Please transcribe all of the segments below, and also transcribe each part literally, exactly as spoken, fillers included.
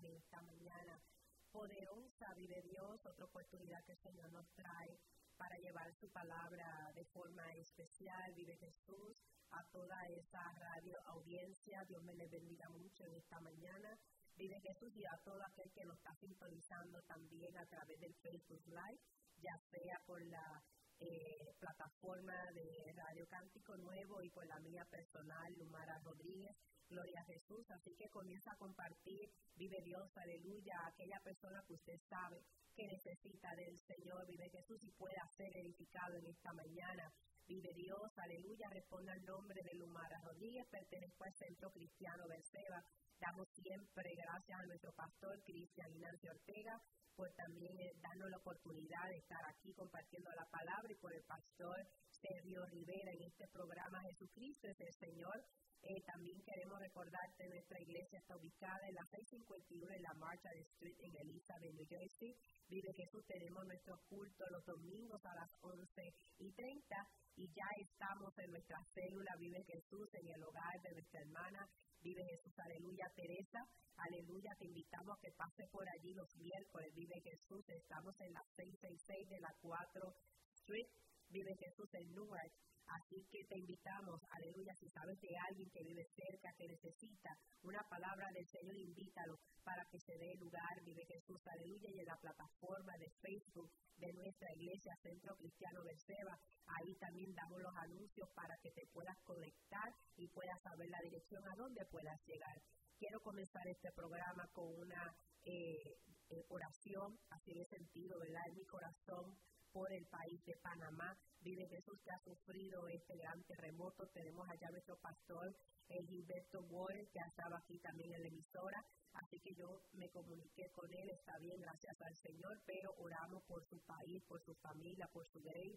en esta mañana poderosa, vive Dios, otra oportunidad que el Señor nos trae para llevar su palabra de forma especial, vive Jesús, a toda esa radio audiencia. Dios me les bendiga mucho en esta mañana, vive Jesús, y a todo aquel que nos está sintonizando también a través del Facebook Live, ya sea por la eh, plataforma de Radio Cántico Nuevo y por la mía personal, Lumara Rodríguez. Gloria a Jesús, así que comienza a compartir, vive Dios, aleluya, a aquella persona que usted sabe que necesita del Señor, vive Jesús, y pueda ser edificado en esta mañana. Vive Dios, aleluya, responda al nombre de Lumara Rodríguez, pertenezco al Centro Cristiano Berseba. Damos siempre gracias a nuestro pastor Cristian Ignacio Ortega por también eh, darnos la oportunidad de estar aquí compartiendo la palabra, y por el pastor Sergio Rivera en este programa Jesucristo es el Señor. Eh, también queremos recordarte, nuestra iglesia está ubicada en la seiscientos cincuenta y uno en la Marshall Street en Elizabeth, New Jersey. Vive Jesús, tenemos nuestro culto los domingos a las once y treinta, y ya estamos en nuestra célula Vive Jesús en el hogar de nuestra hermana Vive Jesús, aleluya, Teresa, aleluya, te invitamos a que pase por allí los miércoles. Vive Jesús, estamos en la seiscientos sesenta y seis de la cuatro Street, Vive Jesús en Newark. Así que te invitamos, aleluya, si sabes de alguien que vive cerca, que necesita una palabra del Señor, invítalo para que se dé lugar, vive Jesús, aleluya, y en la plataforma de Facebook de nuestra iglesia Centro Cristiano Berseba, ahí también damos los anuncios para que te puedas conectar y puedas saber la dirección a donde puedas llegar. Quiero comenzar este programa con una eh, eh, oración, así de sentido, ¿verdad? En mi corazón, por el país de Panamá. Vive Jesús, que ha sufrido este gran terremoto. Tenemos allá a nuestro pastor, el Gilberto Ward, que ha estado aquí también en la emisora. Así que yo me comuniqué con él, está bien, gracias al Señor, pero oramos por su país, por su familia, por su rey,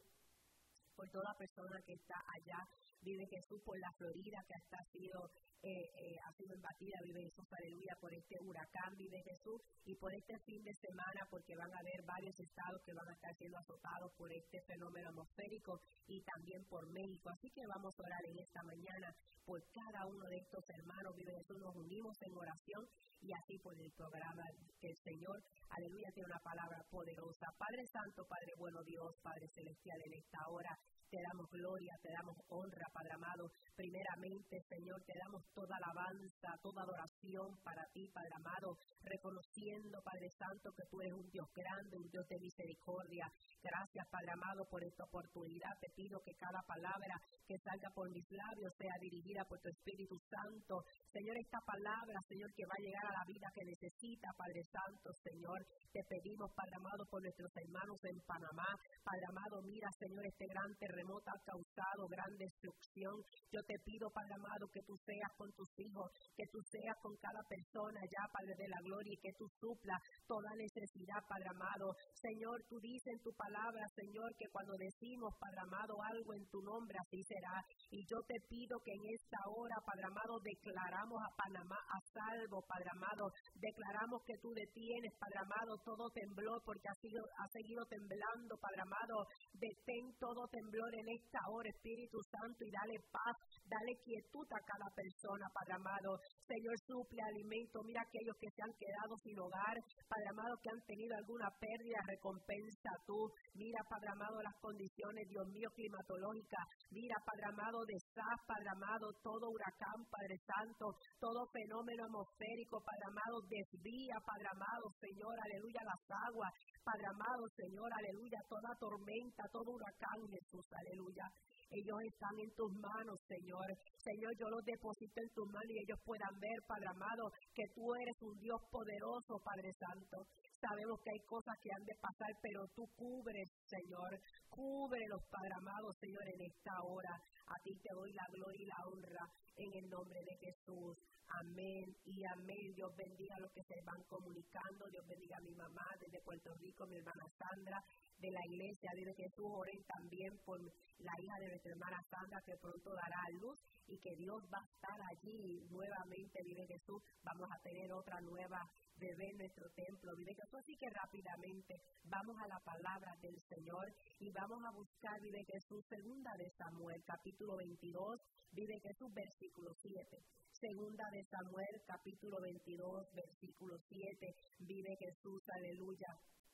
por toda persona que está allá. Vive Jesús, por la Florida, que hasta ha sido, eh, eh, ha sido embatida, vive Jesús, aleluya, por este huracán, vive Jesús, y por este fin de semana, porque van a haber varios estados que van a estar siendo azotados por este fenómeno atmosférico, y también por México. Así que vamos a orar en esta mañana por cada uno de estos hermanos, vive Jesús, nos unimos en oración, y así por el programa que el Señor, aleluya, tiene una palabra poderosa. Padre Santo, Padre bueno Dios, Padre Celestial, en esta hora te damos gloria, te damos honra, Padre amado. Primeramente, Señor, te damos toda alabanza, toda adoración para ti, Padre amado, reconociendo, Padre Santo, que tú eres un Dios grande, un Dios de misericordia. Gracias, Padre amado, por esta oportunidad. Te pido que cada palabra que salga por mis labios sea dirigida por tu Espíritu Santo. Señor, esta palabra, Señor, que va a llegar a la vida que necesita, Padre Santo, Señor, te pedimos, Padre amado, por nuestros hermanos en Panamá. Padre amado, mira, Señor, este gran terremoto ha causado gran destrucción. Yo te pido, Padre amado, que tú seas con tus hijos, que tú seas con cada persona ya, Padre de la gloria, y que tú suplas toda necesidad, Padre amado. Señor, tú dices en tu palabra, Señor, que cuando decimos, Padre amado, algo en tu nombre, así será. Y yo te pido que en esta hora, Padre amado, declaramos a Panamá a salvo, Padre amado. Declaramos que tú detienes, Padre amado, todo temblor, porque ha, sido, ha seguido temblando, Padre amado. Detén todo temblor en esta hora, Espíritu Santo, y dale paz, dale quietud a cada persona, Padre amado. Señor, suple alimento. Mira aquellos que se han quedado sin hogar, Padre amado, que han tenido alguna pérdida, recompensa tú. Mira, Padre amado, las condiciones, Dios mío, climatológicas. Mira, Padre amado, desastre, Padre amado, todo huracán, Padre Santo, todo fenómeno atmosférico, Padre amado, desvía, Padre amado, Señor, aleluya, las aguas, Padre amado, Señor, aleluya, toda tormenta, todo huracán, Jesús, aleluya. Ellos están en tus manos, Señor. Señor, yo los deposito en tus manos y ellos puedan ver, Padre amado, que tú eres un Dios poderoso, Padre Santo. Sabemos que hay cosas que han de pasar, pero tú cubres, Señor. Cúbrelos, Padre amado, Señor, en esta hora. A ti te doy la gloria y la honra en el nombre de Jesús. Amén y amén. Dios bendiga a los que se van comunicando. Dios bendiga a mi mamá desde Puerto Rico, mi hermana Sandra, de la iglesia. Vive Jesús, oren también por la hija de nuestra hermana Sandra, que pronto dará a luz, y que Dios va a estar allí nuevamente. Vive Jesús, vamos a tener otra nueva bebé en nuestro templo. Vive Jesús, así que rápidamente vamos a la palabra del Señor y vamos a buscar, vive Jesús, segunda de Samuel, capítulo veintidós, vive Jesús, versículo siete. Segunda de Samuel, capítulo veintidós, versículo siete, vive Jesús, aleluya.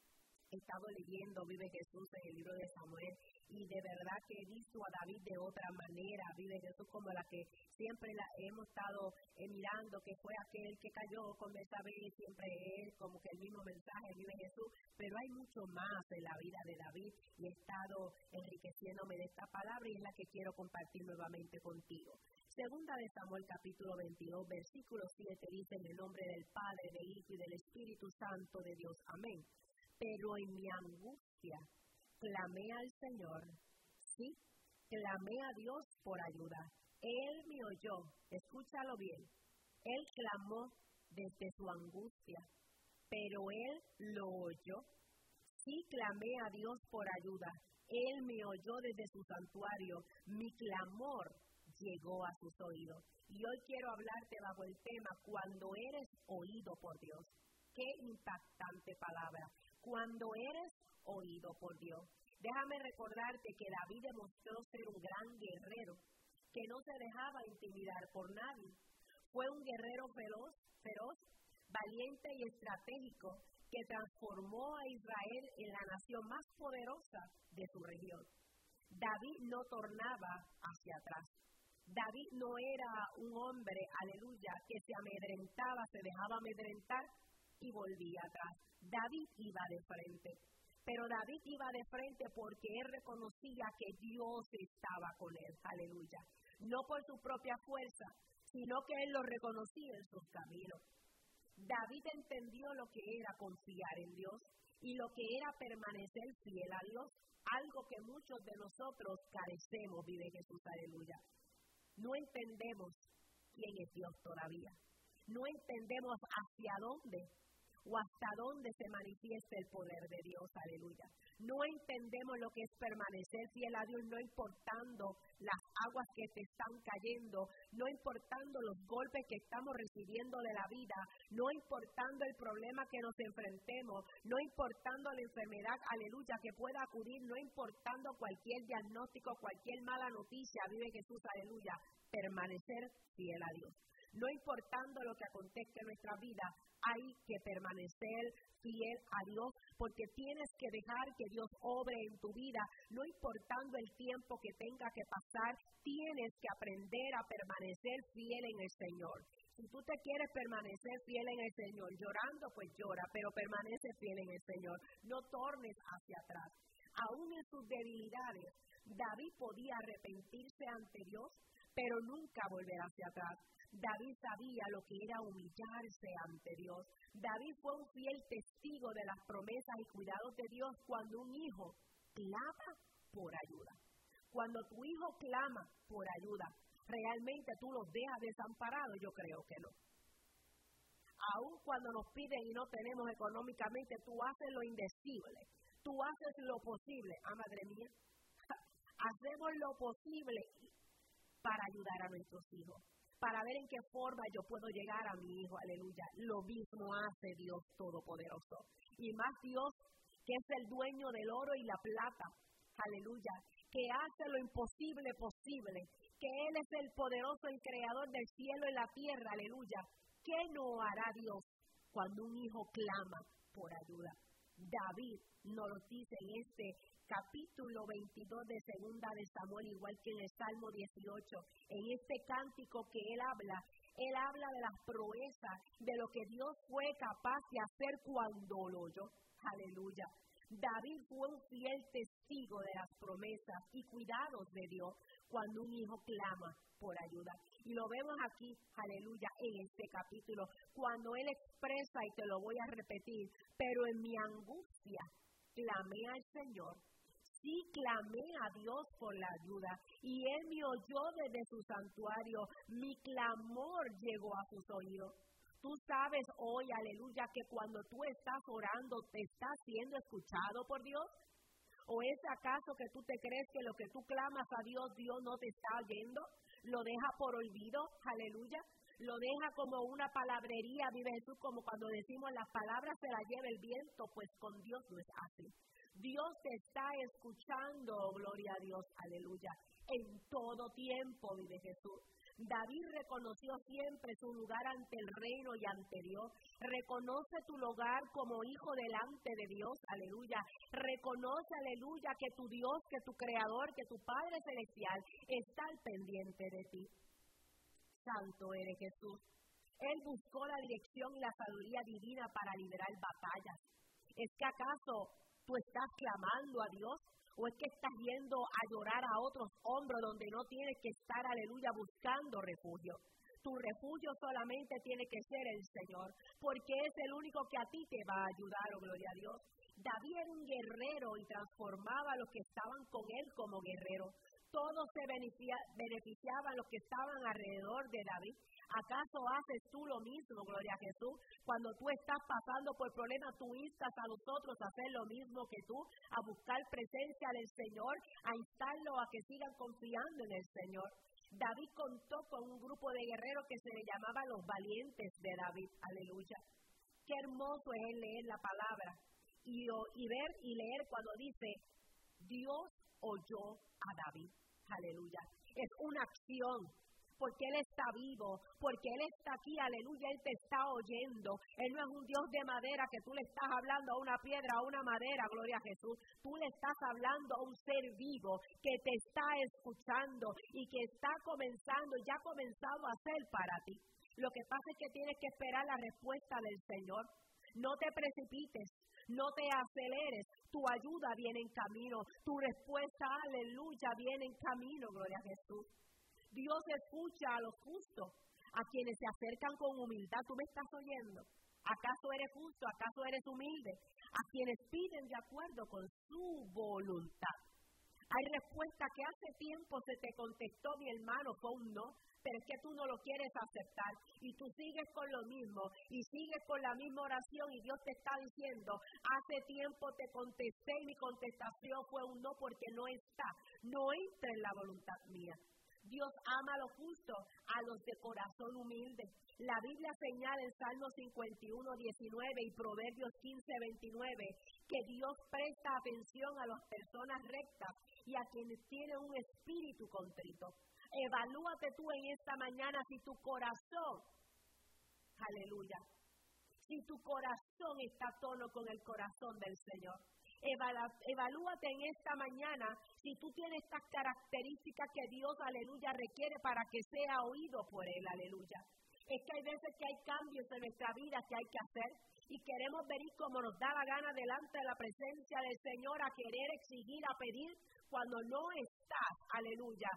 He estado leyendo, vive Jesús, en el libro de Samuel, y de verdad que he visto a David de otra manera, vive Jesús como la que siempre la hemos estado eh, mirando, que fue aquel que cayó con Betsabé, siempre es como que el mismo mensaje, vive Jesús, pero hay mucho más en la vida de David, y he estado enriqueciéndome de esta palabra, y es la que quiero compartir nuevamente contigo. Segunda de Samuel, capítulo veintidós, versículo siete, dice: en el nombre del Padre, del Hijo y del Espíritu Santo de Dios, amén. Pero en mi angustia clamé al Señor, sí, clamé a Dios por ayuda. Él me oyó, escúchalo bien, Él clamó desde su angustia, pero Él lo oyó. Sí, clamé a Dios por ayuda, Él me oyó desde su santuario, mi clamor llegó a sus oídos. Y hoy quiero hablarte bajo el tema, cuando eres oído por Dios. Qué impactante palabra. Cuando eres oído por Dios. Déjame recordarte que David demostró ser un gran guerrero, que no se dejaba intimidar por nadie. Fue un guerrero feroz, feroz, valiente y estratégico, que transformó a Israel en la nación más poderosa de su región. David no tornaba hacia atrás. David no era un hombre, aleluya, que se amedrentaba, se dejaba amedrentar y volvía atrás. David iba de frente, pero David iba de frente porque él reconocía que Dios estaba con él, aleluya. No por su propia fuerza, sino que él lo reconocía en sus caminos. David entendió lo que era confiar en Dios y lo que era permanecer fiel a Dios, algo que muchos de nosotros carecemos, vive Jesús, aleluya. No entendemos quién es Dios todavía, no entendemos hacia dónde o hasta dónde se manifiesta el poder de Dios, aleluya. No entendemos lo que es permanecer fiel a Dios, no importando las aguas que te están cayendo, no importando los golpes que estamos recibiendo de la vida, no importando el problema que nos enfrentemos, no importando la enfermedad, aleluya, que pueda acudir, no importando cualquier diagnóstico, cualquier mala noticia, vive Jesús, aleluya, permanecer fiel a Dios. No importando lo que acontezca en nuestra vida, hay que permanecer fiel a Dios, porque tienes que dejar que Dios obre en tu vida, no importando el tiempo que tenga que pasar, tienes que aprender a permanecer fiel en el Señor. Si tú te quieres permanecer fiel en el Señor, llorando, pues llora, pero permanece fiel en el Señor, no tornes hacia atrás. Aún en sus debilidades, David podía arrepentirse ante Dios, pero nunca volver hacia atrás. David sabía lo que era humillarse ante Dios. David fue un fiel testigo de las promesas y cuidados de Dios cuando un hijo clama por ayuda. Cuando tu hijo clama por ayuda, ¿realmente tú los dejas desamparados? Yo creo que no. Aún cuando nos piden y no tenemos económicamente, tú haces lo indecible. Tú haces lo posible. Ah, madre mía. Hacemos lo posible para ayudar a nuestros hijos, para ver en qué forma yo puedo llegar a mi hijo, aleluya. Lo mismo hace Dios Todopoderoso. Y más Dios, que es el dueño del oro y la plata, aleluya, que hace lo imposible posible, que Él es el poderoso, el creador del cielo y la tierra, aleluya. ¿Qué no hará Dios cuando un hijo clama por ayuda? David nos lo dice en este capítulo veintidós de Segunda de Samuel, igual que en el Salmo dieciocho, en este cántico que él habla, él habla de las proezas, de lo que Dios fue capaz de hacer cuando lo oyó, aleluya. David fue un fiel testigo de las promesas y cuidados de Dios cuando un hijo clama por ayuda. Y lo vemos aquí, aleluya, en este capítulo, cuando él expresa, y te lo voy a repetir, pero en mi angustia clamé al Señor. Sí, clamé a Dios por la ayuda, y Él me oyó desde su santuario. Mi clamor llegó a sus oídos. Tú sabes hoy, aleluya, que cuando tú estás orando, ¿te estás siendo escuchado por Dios? ¿O es acaso que tú te crees que lo que tú clamas a Dios, Dios no te está oyendo? ¿Lo deja por olvido? Aleluya. Lo deja como una palabrería, vive Jesús, como cuando decimos las palabras se las lleva el viento, pues con Dios no es así. Dios te está escuchando, gloria a Dios, aleluya, en todo tiempo, vive Jesús. David reconoció siempre su lugar ante el reino y ante Dios. Reconoce tu lugar como hijo delante de Dios, aleluya. Reconoce, aleluya, que tu Dios, que tu Creador, que tu Padre Celestial está al pendiente de ti. Santo eres Jesús. Él buscó la dirección y la sabiduría divina para liberar batallas. ¿Es que acaso tú estás clamando a Dios? ¿O es que estás yendo a llorar a otros hombros donde no tienes que estar, aleluya, buscando refugio? Tu refugio solamente tiene que ser el Señor, porque es el único que a ti te va a ayudar, oh gloria a Dios. David era un guerrero y transformaba a los que estaban con él como guerrero. Todos se beneficiaban los que estaban alrededor de David. ¿Acaso haces tú lo mismo, gloria a Jesús? Cuando tú estás pasando por problemas, tú instas a nosotros a hacer lo mismo que tú, a buscar presencia del Señor, a instarlo a que sigan confiando en el Señor. David contó con un grupo de guerreros que se le llamaba los valientes de David, aleluya. Qué hermoso es leer la palabra y, y ver y leer cuando dice, Dios oyó a David, aleluya. Es una acción. Porque Él está vivo, porque Él está aquí, aleluya, Él te está oyendo. Él no es un Dios de madera que tú le estás hablando a una piedra, a una madera, gloria a Jesús. Tú le estás hablando a un ser vivo que te está escuchando y que está comenzando, ya ha comenzado a hacer para ti. Lo que pasa es que tienes que esperar la respuesta del Señor. No te precipites, no te aceleres, tu ayuda viene en camino, tu respuesta, aleluya, viene en camino, gloria a Jesús. Dios escucha a los justos, a quienes se acercan con humildad. ¿Tú me estás oyendo? ¿Acaso eres justo? ¿Acaso eres humilde? A quienes piden de acuerdo con su voluntad. Hay respuesta que hace tiempo se te contestó, mi hermano, fue un no, pero es que tú no lo quieres aceptar y tú sigues con lo mismo y sigues con la misma oración y Dios te está diciendo, hace tiempo te contesté y mi contestación fue un no porque no está, no entra en la voluntad mía. Dios ama a los justos, a los de corazón humilde. La Biblia señala en Salmo cincuenta y uno, diecinueve y Proverbios quince, veintinueve que Dios presta atención a las personas rectas y a quienes tienen un espíritu contrito. Evalúate tú en esta mañana si tu corazón, aleluya, si tu corazón está a tono con el corazón del Señor. Evalúate en esta mañana si tú tienes estas características que Dios, aleluya, requiere para que sea oído por Él, aleluya. Es que hay veces que hay cambios en nuestra vida que hay que hacer y queremos venir como nos da la gana delante de la presencia del Señor a querer exigir, a pedir, cuando no estás, aleluya,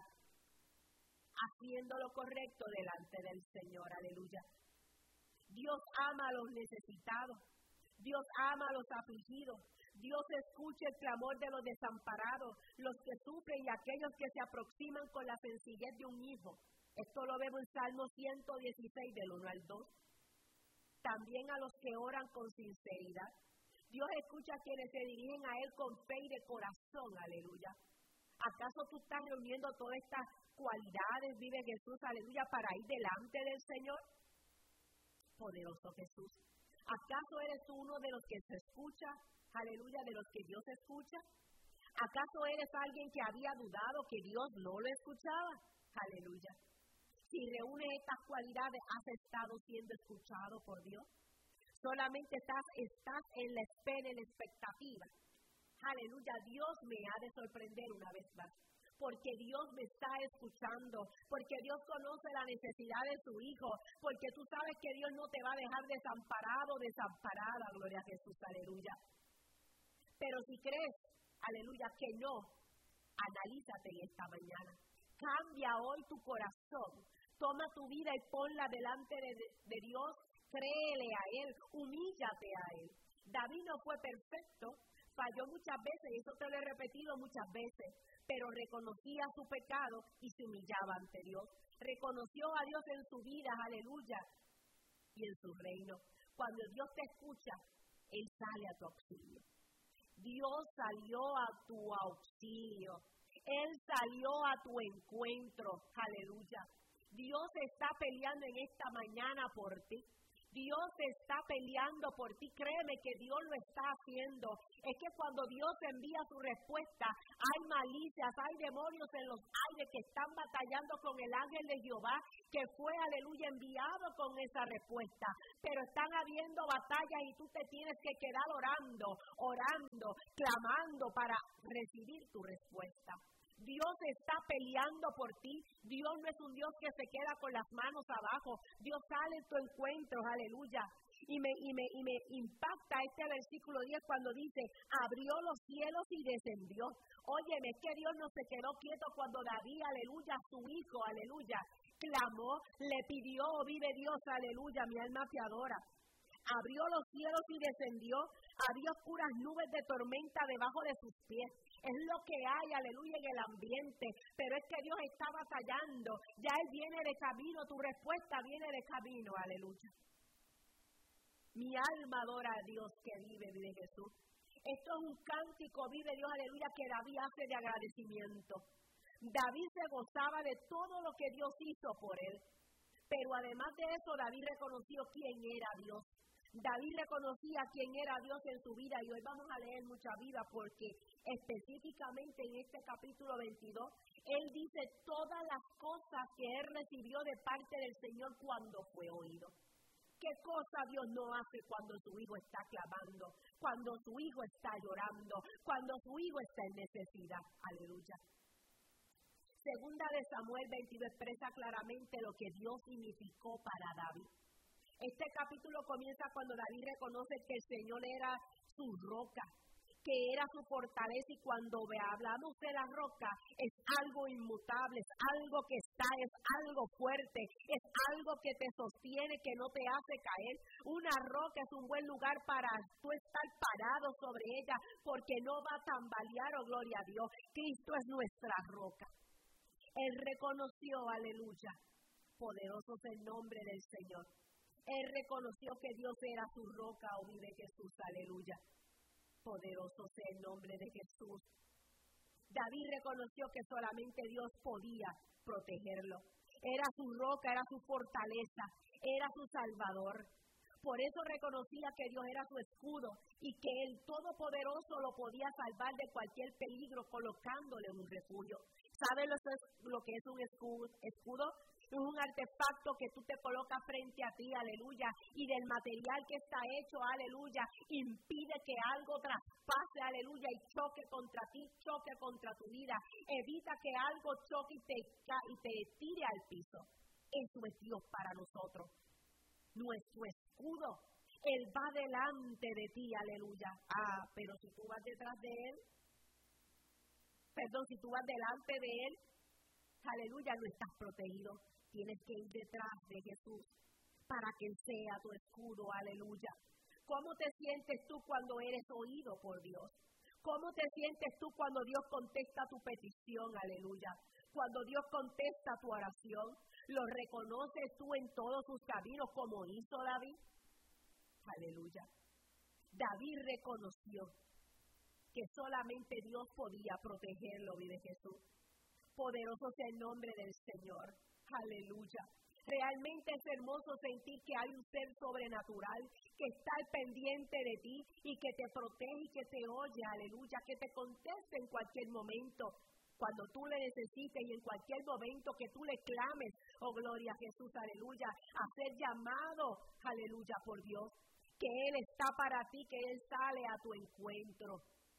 haciendo lo correcto delante del Señor, aleluya. Dios ama a los necesitados, Dios ama a los afligidos. Dios escucha el clamor de los desamparados, los que sufren y aquellos que se aproximan con la sencillez de un hijo. Esto lo vemos en Salmo ciento dieciséis, del uno al dos. También a los que oran con sinceridad. Dios escucha a quienes se dirigen a Él con fe y de corazón, aleluya. ¿Acaso tú estás reuniendo todas estas cualidades, vive Jesús, aleluya, para ir delante del Señor? Poderoso Jesús. ¿Acaso eres tú uno de los que se escucha? Aleluya, de los que Dios escucha. ¿Acaso eres alguien que había dudado que Dios no lo escuchaba? Aleluya. Si reúnes estas cualidades, ¿has estado siendo escuchado por Dios? Solamente estás, estás en la espera, en la expectativa. Aleluya, Dios me ha de sorprender una vez más. Porque Dios me está escuchando, porque Dios conoce la necesidad de su hijo, porque tú sabes que Dios no te va a dejar desamparado, desamparada, gloria a Jesús, aleluya. Pero si crees, aleluya, que no, analízate en esta mañana. Cambia hoy tu corazón. Toma tu vida y ponla delante de, de Dios. Créele a Él, humíllate a Él. David no fue perfecto, falló muchas veces, y eso te lo he repetido muchas veces, pero reconocía su pecado y se humillaba ante Dios. Reconoció a Dios en su vida, aleluya, y en su reino. Cuando Dios te escucha, Él sale a tu auxilio. Dios salió a tu auxilio. Él salió a tu encuentro. Aleluya. Dios está peleando en esta mañana por ti. Dios está peleando por ti. Créeme que Dios lo está haciendo. Es que cuando Dios envía su respuesta, hay malicias, hay demonios en los aires que están batallando con el ángel de Jehová, que fue, aleluya, enviado con esa respuesta. Pero están habiendo batallas y tú te tienes que quedar orando, orando, clamando para recibir tu respuesta. Dios está peleando por ti. Dios no es un Dios que se queda con las manos abajo. Dios sale en tu encuentro, aleluya. Y me, y, me, y me impacta este versículo diez cuando dice, abrió los cielos y descendió. Óyeme, es que Dios no se quedó quieto cuando David, aleluya, su hijo, aleluya, clamó, le pidió, oh, vive Dios, aleluya, mi alma te adora. Abrió los cielos y descendió, había oscuras nubes de tormenta debajo de sus pies. Es lo que hay, aleluya, en el ambiente, pero es que Dios está batallando, ya Él viene de camino, tu respuesta viene de camino, aleluya. Mi alma adora a Dios que vive, vive Jesús. Esto es un cántico, vive Dios, aleluya, que David hace de agradecimiento. David se gozaba de todo lo que Dios hizo por él, pero además de eso, David reconoció quién era Dios. David reconocía quién era Dios en su vida, y hoy vamos a leer mucha vida porque específicamente en este capítulo veintidós, él dice todas las cosas que él recibió de parte del Señor cuando fue oído. ¿Qué cosa Dios no hace cuando su hijo está clamando, cuando su hijo está llorando, cuando su hijo está en necesidad? Aleluya. Segunda de Samuel veintidós expresa claramente lo que Dios significó para David. Este capítulo comienza cuando David reconoce que el Señor era su roca, que era su fortaleza, y cuando hablamos de la roca es algo inmutable, es algo que está, es algo fuerte, es algo que te sostiene, que no te hace caer. Una roca es un buen lugar para tú estar parado sobre ella, porque no va a tambalear, oh gloria a Dios. Cristo es nuestra roca. Él reconoció, aleluya, poderoso es el nombre del Señor. Él reconoció que Dios era su roca, oh vive Jesús, aleluya. Poderoso sea el nombre de Jesús. David reconoció que solamente Dios podía protegerlo. Era su roca, era su fortaleza, era su salvador. Por eso reconocía que Dios era su escudo y que el Todopoderoso lo podía salvar de cualquier peligro colocándole un refugio. ¿Sabes lo, lo que es un escudo? escudo? Es un artefacto que tú te colocas frente a ti, aleluya, y del material que está hecho, aleluya, impide que algo traspase, aleluya, y choque contra ti, choque contra tu vida. Evita que algo choque y te, y te tire al piso. Eso es Dios para nosotros, nuestro escudo. Él va delante de ti, aleluya. Ah, pero si tú vas detrás de Él, perdón, si tú vas delante de Él, aleluya, no estás protegido. Tienes que ir detrás de Jesús para que Él sea tu escudo, aleluya. ¿Cómo te sientes tú cuando eres oído por Dios? ¿Cómo te sientes tú cuando Dios contesta tu petición, aleluya? Cuando Dios contesta tu oración, ¿lo reconoces tú en todos sus caminos como hizo David? Aleluya. David reconoció que solamente Dios podía protegerlo, vive Jesús. Poderoso sea el nombre del Señor. Aleluya. Realmente es hermoso sentir que hay un ser sobrenatural que está al pendiente de ti y que te protege y que te oye, aleluya, que te conteste en cualquier momento, cuando tú le necesites, y en cualquier momento que tú le clames, oh gloria a Jesús, aleluya, a ser llamado, aleluya, por Dios, que Él está para ti, que Él sale a tu encuentro.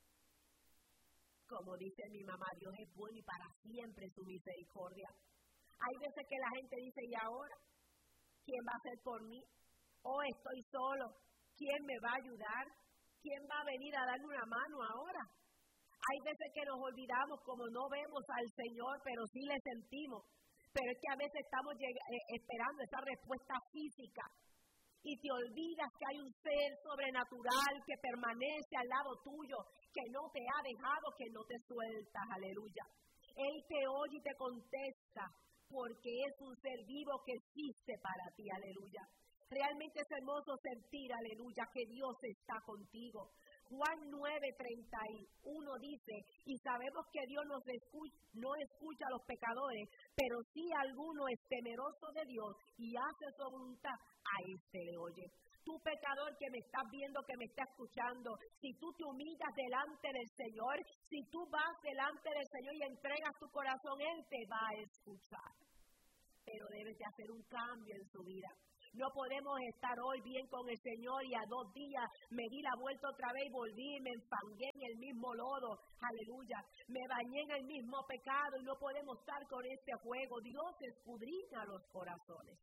Como dice mi mamá, Dios es bueno y para siempre su misericordia. Hay veces que la gente dice, ¿y ahora? ¿Quién va a hacer por mí? Oh, estoy solo. ¿Quién me va a ayudar? ¿Quién va a venir a darme una mano ahora? Hay veces que nos olvidamos, como no vemos al Señor, pero sí le sentimos. Pero es que a veces estamos esperando esa respuesta física. Y te olvidas que hay un ser sobrenatural que permanece al lado tuyo, que no te ha dejado, que no te sueltas, aleluya. Él te oye y te contesta, porque es un ser vivo que existe para ti, aleluya. Realmente es hermoso sentir, aleluya, que Dios está contigo. Juan nueve treinta y uno dice, y sabemos que Dios nos escucha, no escucha a los pecadores, pero si alguno es temeroso de Dios y hace su voluntad, a este le oye. Tú pecador que me estás viendo, que me está escuchando, si tú te humillas delante del Señor, si tú vas delante del Señor y entregas tu corazón, Él te va a escuchar. Pero debes de hacer un cambio en su vida. No podemos estar hoy bien con el Señor y a dos días me di la vuelta otra vez y volví, me enfangué en el mismo lodo, aleluya, me bañé en el mismo pecado y no podemos estar con este juego. Dios escudriña los corazones.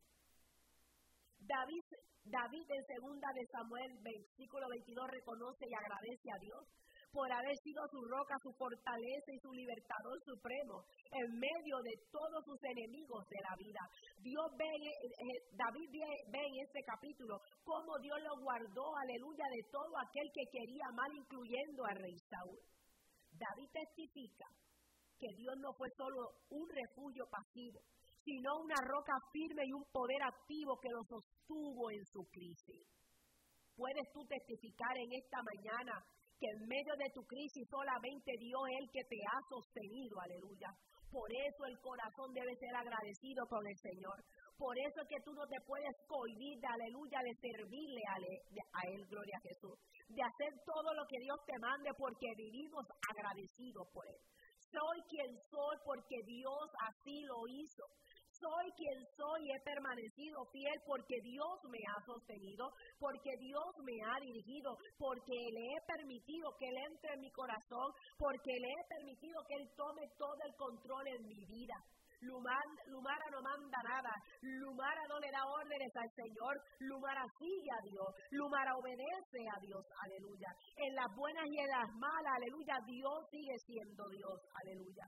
David, David en segunda de Samuel, versículo veintidós, reconoce y agradece a Dios por haber sido su roca, su fortaleza y su libertador supremo en medio de todos sus enemigos de la vida. Dios ve, eh, David ve, ve en este capítulo cómo Dios lo guardó, aleluya, de todo aquel que quería mal, incluyendo al rey Saúl. David testifica que Dios no fue solo un refugio pasivo, sino una roca firme y un poder activo que lo sostuvo en su crisis. ¿Puedes tú testificar en esta mañana que en medio de tu crisis solamente Dios es el que te ha sostenido? Aleluya. Por eso el corazón debe ser agradecido con el Señor. Por eso es que tú no te puedes cohibir, aleluya, de servirle a él, a él, gloria a Jesús. De hacer todo lo que Dios te mande porque vivimos agradecidos por Él. Soy quien soy porque Dios así lo hizo. Soy quien soy y he permanecido fiel porque Dios me ha sostenido, porque Dios me ha dirigido, porque le he permitido que Él entre en mi corazón, porque le he permitido que Él tome todo el control en mi vida. Lumara, Lumara no manda nada, Lumara no le da órdenes al Señor, Lumara sigue a Dios, Lumara obedece a Dios, aleluya. En las buenas y en las malas, aleluya, Dios sigue siendo Dios, aleluya.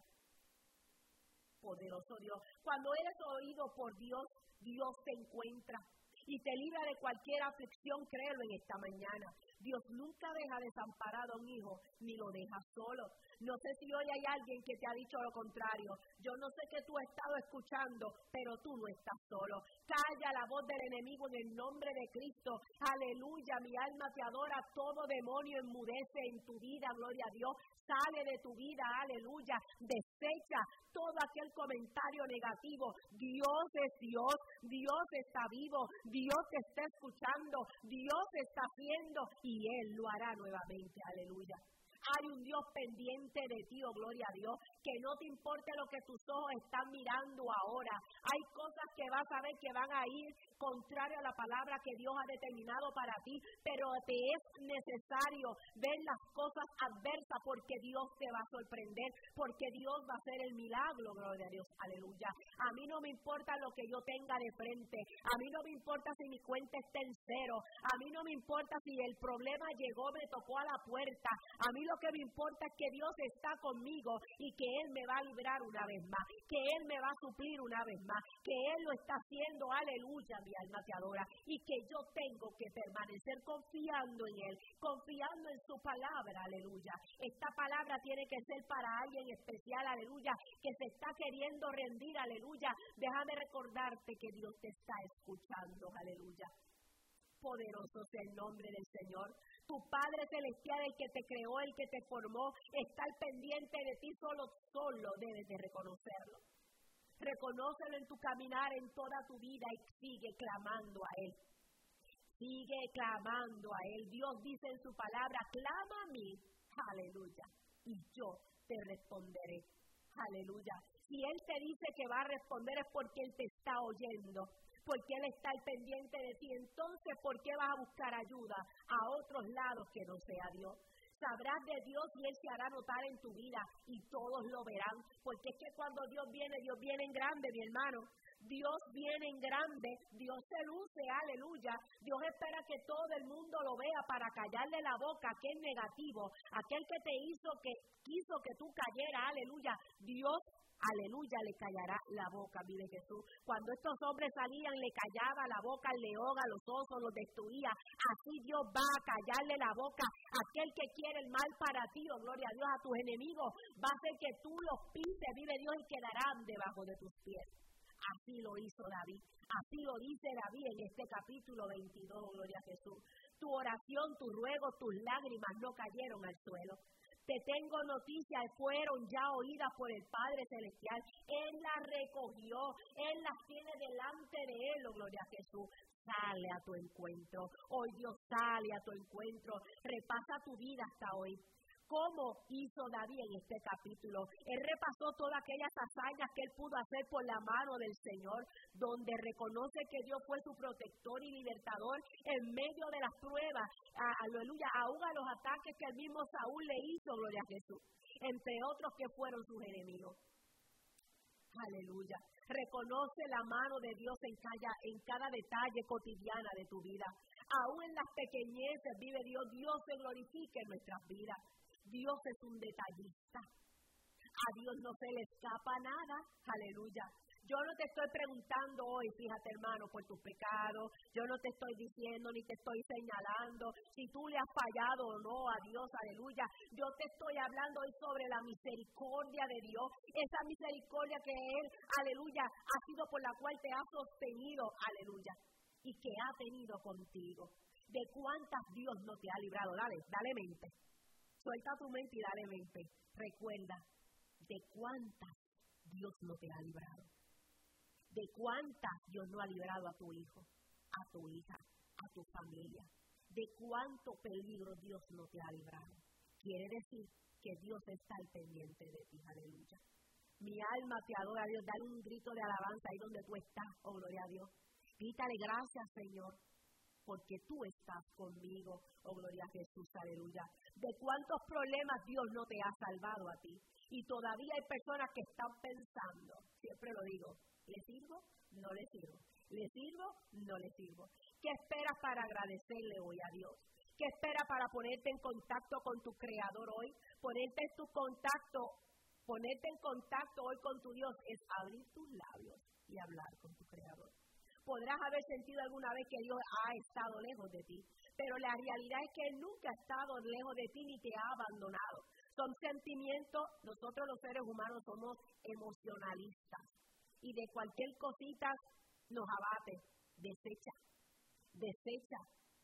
Poderoso Dios. Cuando eres oído por Dios, Dios te encuentra y te libra de cualquier aflicción, créelo en esta mañana. Dios nunca deja desamparado a un hijo, ni lo deja solo. No sé si hoy hay alguien que te ha dicho lo contrario. Yo no sé qué tú has estado escuchando, pero tú no estás solo. Calla la voz del enemigo en el nombre de Cristo. Aleluya, mi alma te adora. Todo demonio enmudece en tu vida, gloria a Dios. Sale de tu vida, aleluya. Desecha todo aquel comentario negativo. Dios es Dios. Dios está vivo. Dios te está escuchando. Dios está haciendo y Él lo hará nuevamente, aleluya. Hay un Dios pendiente de ti, oh gloria a Dios, que no te importe lo que tus ojos están mirando ahora. Hay cosas que vas a ver que van a ir contrario a la palabra que Dios ha determinado para ti, pero te es necesario ver las cosas adversas porque Dios te va a sorprender, porque Dios va a hacer el milagro, gloria a Dios, aleluya. A mí no me importa lo que yo tenga de frente, a mí no me importa si mi cuenta está en cero, a mí no me importa si el problema llegó, me tocó a la puerta, a mí lo que me importa es que Dios está conmigo y que Él me va a librar una vez más, que Él me va a suplir una vez más, que Él lo está haciendo, aleluya, mi alma te adora, y que yo tengo que permanecer confiando en Él, confiando en su palabra, aleluya. Esta palabra tiene que ser para alguien especial, aleluya, que se está queriendo rendir, aleluya. Déjame recordarte que Dios te está escuchando, aleluya. Poderoso sea el nombre del Señor. Tu Padre Celestial, el que te creó, el que te formó, está al pendiente de ti, solo, solo debes de reconocerlo. Reconócelo en tu caminar, en toda tu vida y sigue clamando a Él. Sigue clamando a Él. Dios dice en su palabra, clama a mí, aleluya, y yo te responderé, aleluya. Si Él te dice que va a responder es porque Él te está oyendo, porque Él está al pendiente de ti. Entonces, ¿por qué vas a buscar ayuda a otros lados que no sea Dios? Sabrás de Dios y Él se hará notar en tu vida y todos lo verán, porque es que cuando Dios viene, Dios viene en grande, mi hermano. Dios viene en grande, Dios se luce, aleluya. Dios espera que todo el mundo lo vea para callarle la boca a aquel negativo, aquel que te hizo, que quiso que tú cayeras, aleluya. Dios, aleluya, le callará la boca, vive Jesús. Cuando estos hombres salían, le callaba la boca al león, a los osos, los destruía. Así Dios va a callarle la boca a aquel que quiere el mal para ti, oh gloria a Dios, a tus enemigos. Va a hacer que tú los pises, vive Dios, y quedarán debajo de tus pies. Así lo hizo David, así lo dice David en este capítulo veintidós, gloria a Jesús. Tu oración, tu ruego, tus lágrimas no cayeron al suelo. Te tengo noticias, fueron ya oídas por el Padre Celestial. Él las recogió, Él las tiene delante de Él, oh, gloria a Jesús. Sale a tu encuentro, hoy Dios sale a tu encuentro. Repasa tu vida hasta hoy. ¿Cómo hizo David en este capítulo? Él repasó todas aquellas hazañas que él pudo hacer por la mano del Señor, donde reconoce que Dios fue su protector y libertador en medio de las pruebas, aleluya, aún a los ataques que el mismo Saúl le hizo, gloria a Jesús, entre otros que fueron sus enemigos. Aleluya. Reconoce la mano de Dios en cada, en cada detalle cotidiana de tu vida. Aún en las pequeñeces vive Dios. Dios se glorifica en nuestras vidas. Dios es un detallista. A Dios no se le escapa nada. Aleluya. Yo no te estoy preguntando hoy, fíjate hermano, por tus pecados. Yo no te estoy diciendo ni te estoy señalando si tú le has fallado o no a Dios, aleluya. Yo te estoy hablando hoy sobre la misericordia de Dios. Esa misericordia que Él, aleluya, ha sido por la cual te ha sostenido, aleluya. Y que ha tenido contigo. ¿De cuántas Dios no te ha librado? Dale, dale mente. Suelta tu mente y dale mente. Recuerda, ¿de cuántas Dios no te ha librado? ¿De cuántas Dios no ha librado a tu hijo, a tu hija, a tu familia? ¿De cuánto peligro Dios no te ha librado? Quiere decir que Dios está al pendiente de ti, aleluya. Mi alma te adora a Dios, dale un grito de alabanza ahí donde tú estás, oh gloria a Dios. Grítale gracias, Señor, porque tú estás conmigo, oh gloria a Jesús, aleluya. ¿De cuántos problemas Dios no te ha salvado a ti? Y todavía hay personas que están pensando, siempre lo digo, ¿le sirvo? No le sirvo. ¿Le sirvo? No le sirvo. ¿Qué esperas para agradecerle hoy a Dios? ¿Qué esperas para ponerte en contacto con tu Creador hoy? Ponerte en tu contacto, ponerte en contacto hoy con tu Dios es abrir tus labios y hablar con tu Creador. Podrás haber sentido alguna vez que Dios ha estado lejos de ti, pero la realidad es que Él nunca ha estado lejos de ti ni te ha abandonado. Son sentimientos, nosotros los seres humanos somos emocionalistas. Y de cualquier cosita nos abate, desecha, desecha,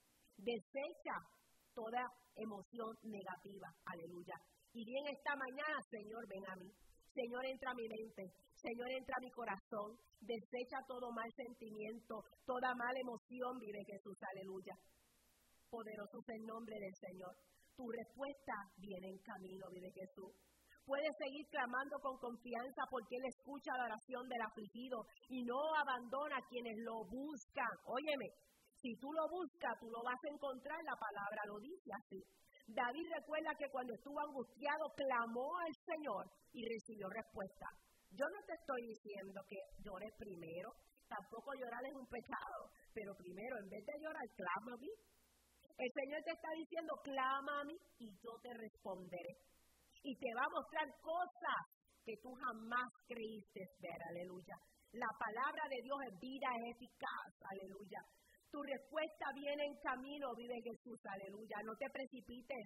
desecha toda emoción negativa, aleluya. Y bien esta mañana, Señor, ven a mí, Señor, entra a mi mente, Señor, entra a mi corazón, desecha todo mal sentimiento, toda mala emoción, vive Jesús, aleluya. Poderoso es el nombre del Señor. Tu respuesta viene en camino, vive Jesús. Puedes seguir clamando con confianza porque Él escucha la oración del afligido y no abandona a quienes lo buscan. Óyeme, si tú lo buscas, tú lo vas a encontrar, la palabra lo dice así. David recuerda que cuando estuvo angustiado, clamó al Señor y recibió respuesta. Yo no te estoy diciendo que llores primero, tampoco llorar es un pecado, pero primero, en vez de llorar, clama a mí. El Señor te está diciendo, clama a mí y yo te responderé. Y te va a mostrar cosas que tú jamás creíste ver, aleluya. La palabra de Dios es vida, es eficaz, aleluya. Tu respuesta viene en camino, vive Jesús, aleluya. No te precipites.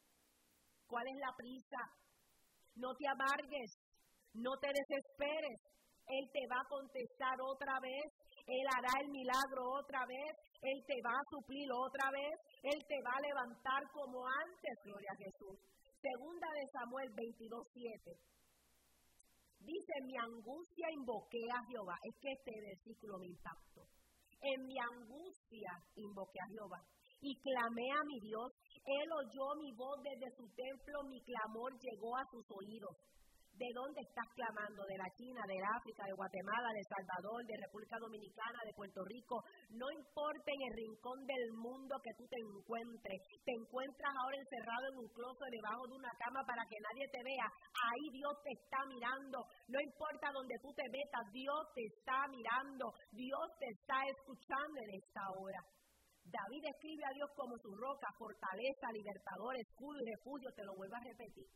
¿Cuál es la prisa? No te amargues, no te desesperes. Él te va a contestar otra vez, Él hará el milagro otra vez, Él te va a suplir otra vez, Él te va a levantar como antes, gloria a Jesús. Segunda de Samuel veintidós siete. Dice, en mi angustia invoqué a Jehová. Es que este versículo me impactó. En mi angustia invoqué a Jehová y clamé a mi Dios. Él oyó mi voz desde su templo, mi clamor llegó a sus oídos. ¿De dónde estás clamando? ¿De la China, del África, de Guatemala, de Salvador, de República Dominicana, de Puerto Rico? No importa en el rincón del mundo que tú te encuentres. Te encuentras ahora encerrado en un closet debajo de una cama para que nadie te vea. Ahí Dios te está mirando. No importa donde tú te metas, Dios te está mirando. Dios te está escuchando en esta hora. David escribe a Dios como su roca, fortaleza, libertador, escudo y refugio. Te lo vuelvo a repetir.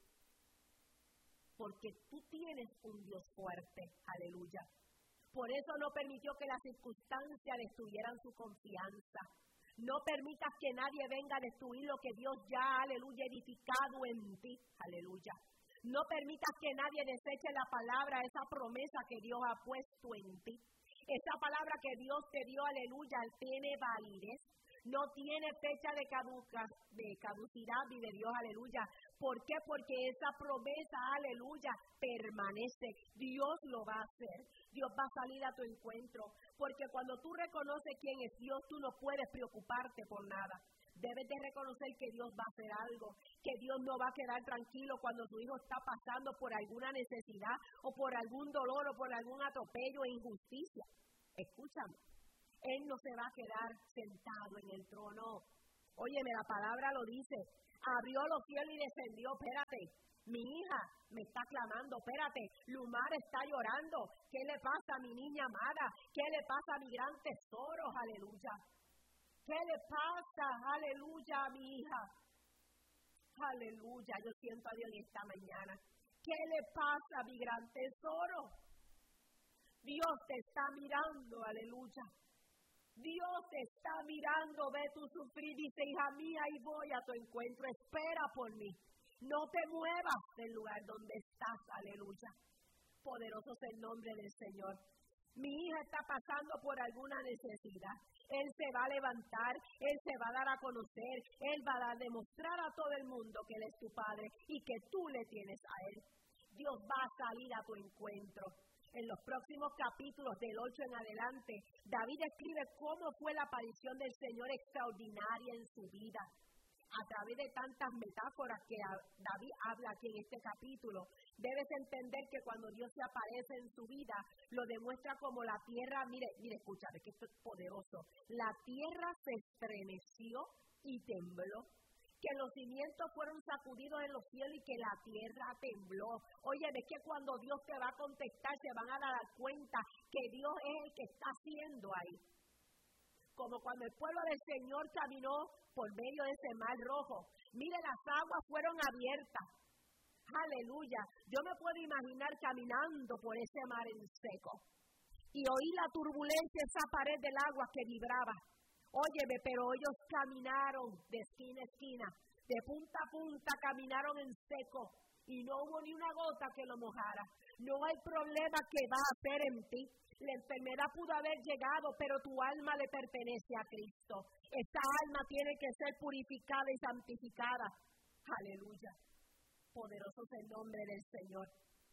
Porque tú tienes un Dios fuerte, aleluya. Por eso no permitió que las circunstancias destruyeran su confianza. No permitas que nadie venga a destruir lo que Dios ya, aleluya, edificado en ti, aleluya. No permitas que nadie deseche la palabra, esa promesa que Dios ha puesto en ti. Esa palabra que Dios te dio, aleluya, tiene validez. no tiene fecha de, caduca, de caducidad, vive Dios, aleluya. ¿Por qué? Porque esa promesa, aleluya, permanece. Dios lo va a hacer. Dios va a salir a tu encuentro. Porque cuando tú reconoces quién es Dios, tú no puedes preocuparte por nada. Debes de reconocer que Dios va a hacer algo, que Dios no va a quedar tranquilo cuando tu hijo está pasando por alguna necesidad o por algún dolor o por algún atropello e injusticia. Escúchame, Él no se va a quedar sentado en el trono. Óyeme, la palabra lo dice, abrió los cielos y descendió. Espérate, mi hija me está clamando, espérate, Lumar está llorando. ¿Qué le pasa a mi niña amada? ¿Qué le pasa a mi gran tesoro? Aleluya. ¿Qué le pasa, aleluya, a mi hija? Aleluya, yo siento a Dios en esta mañana. ¿Qué le pasa a mi gran tesoro? Dios te está mirando, aleluya. Dios te está mirando, ve tu sufrir, dice, hija mía, y voy a tu encuentro, espera por mí. No te muevas del lugar donde estás, aleluya. Poderoso es el nombre del Señor. Mi hija está pasando por alguna necesidad. Él se va a levantar, Él se va a dar a conocer, Él va a demostrar a todo el mundo que Él es tu Padre y que tú le tienes a Él. Dios va a salir a tu encuentro. En los próximos capítulos del ocho en adelante, David escribe cómo fue la aparición del Señor extraordinaria en su vida. A través de tantas metáforas que David habla aquí en este capítulo, debes entender que cuando Dios se aparece en su vida, lo demuestra como la tierra, mire, mire, escúchame, que esto es poderoso. La tierra se estremeció y tembló, que los cimientos fueron sacudidos en los cielos y que la tierra tembló. Oye, ves que cuando Dios te va a contestar, se van a dar cuenta que Dios es el que está haciendo ahí. Como cuando el pueblo del Señor caminó por medio de ese mar rojo. Mire, las aguas fueron abiertas. Aleluya. Yo me puedo imaginar caminando por ese mar en seco. Y oí la turbulencia, esa pared del agua que vibraba. Óyeme, pero ellos caminaron de esquina a esquina, de punta a punta, caminaron en seco. Y no hubo ni una gota que lo mojara. No hay problema que va a hacer en ti. La enfermedad pudo haber llegado, pero tu alma le pertenece a Cristo. Esta alma tiene que ser purificada y santificada. Aleluya. Poderoso es el nombre del Señor.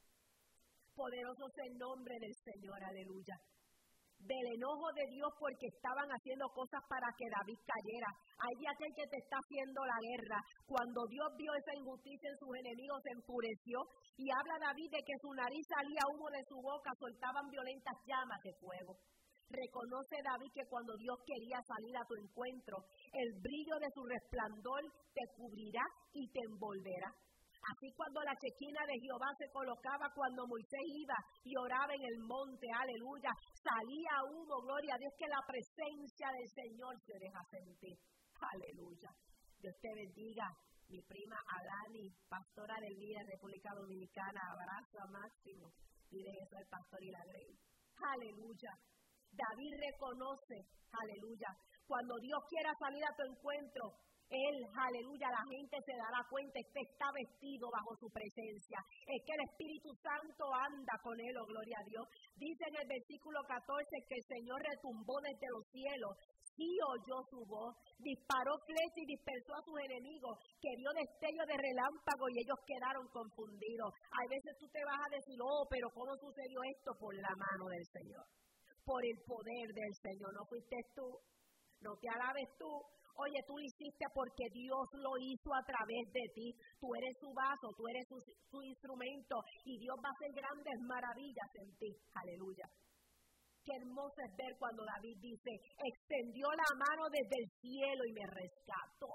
Poderoso es el nombre del Señor. Aleluya. Del enojo de Dios porque estaban haciendo cosas para que David cayera. Hay aquel que te está haciendo la guerra. Cuando Dios vio esa injusticia en sus enemigos, se enfureció. Y habla David de que su nariz salía humo de su boca, soltaban violentas llamas de fuego. Reconoce David que cuando Dios quería salir a tu encuentro, el brillo de su resplandor te cubrirá y te envolverá. Así cuando la chequina de Jehová se colocaba, cuando Moisés iba y oraba en el monte, aleluya, salía humo, gloria a Dios, que la presencia del Señor se deja sentir. Aleluya. Dios te bendiga. Mi prima Alani, pastora del Vida República Dominicana, abrazo a Máximo. Dile eso al pastor y la Grey. Aleluya. David reconoce, aleluya, cuando Dios quiera salir a tu encuentro, Él, aleluya, la gente se dará cuenta, este está vestido bajo su presencia. Es que el Espíritu Santo anda con Él, oh gloria a Dios. Dice en el versículo catorce que el Señor retumbó desde los cielos. Sí oyó su voz, disparó flecha y dispersó a sus enemigos, que dio destello de relámpago y ellos quedaron confundidos. Hay veces tú te vas a decir, oh, pero ¿cómo sucedió esto? Por la mano del Señor, por el poder del Señor. No fuiste tú, no te alabes tú. Oye, tú lo hiciste porque Dios lo hizo a través de ti. Tú eres su vaso, tú eres su, su instrumento y Dios va a hacer grandes maravillas en ti. Aleluya. Qué hermoso es ver cuando David dice, extendió la mano desde el cielo y me rescató.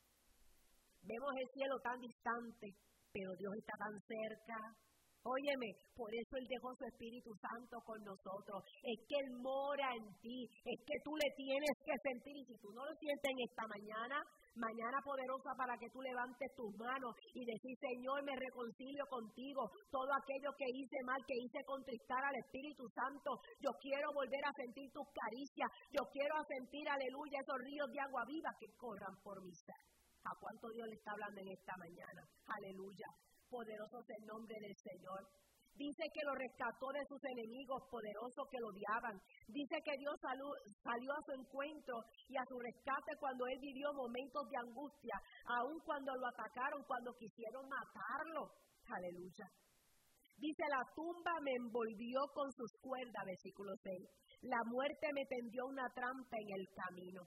Vemos el cielo tan distante, pero Dios está tan cerca. Óyeme, por eso Él dejó su Espíritu Santo con nosotros. Es que Él mora en ti, es que tú le tienes que sentir. Y si tú no lo sientes en esta mañana, mañana poderosa para que tú levantes tus manos y decir, Señor, me reconcilio contigo. Todo aquello que hice mal, que hice contristar al Espíritu Santo, yo quiero volver a sentir tus caricias. Yo quiero sentir, aleluya, esos ríos de agua viva que corran por mi ser. ¿A cuánto Dios le está hablando en esta mañana? Aleluya. Poderoso es el nombre del Señor. Dice que lo rescató de sus enemigos poderosos que lo odiaban. Dice que Dios salió, salió a su encuentro y a su rescate cuando él vivió momentos de angustia, aun cuando lo atacaron, cuando quisieron matarlo. Aleluya. Dice, la tumba me envolvió con sus cuerdas, versículo seis. La muerte me tendió una trampa en el camino.